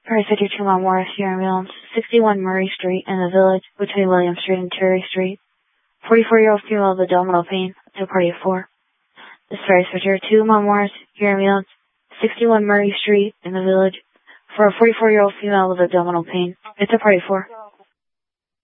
Paris 52 Mount Morris, here ambulance, 61 Murray Street in the village between William Street and Terry Street. 44-year-old female with abdominal pain. It's a party of 4. This Paris 52 Mount Morris, here ambulance, 61 Murray Street in the village for a 44-year-old female with abdominal pain. It's a party of 4.